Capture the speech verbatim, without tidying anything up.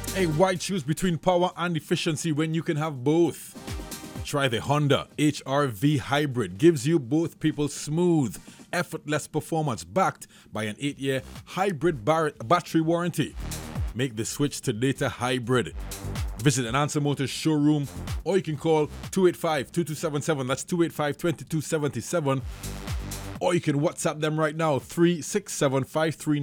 Hey, why choose between power and efficiency when you can have both? Try the Honda H R V Hybrid. Gives you both people's smooth, effortless performance backed by an eight-year hybrid bar- battery warranty. Make the switch today to hybrid. Visit an Answer Motors showroom, or you can call two eight five, two two seven seven. That's two eight five, two two seven seven. Or you can WhatsApp them right now, three six seven five three